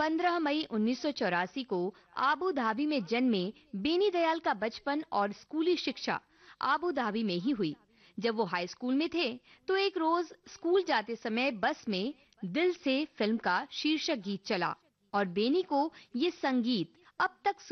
15 मई 1984 को Abu Dhabi में जन्मे बेनी दयाल का बचपन और स्कूली शिक्षा आबू धाबी में ही हुई। जब वो हाई स्कूल में थे तो एक रोज स्कूल जाते समय बस में दिल से फिल्म का शीर्षक गीत चला और बेनी को ये संगीत अब तक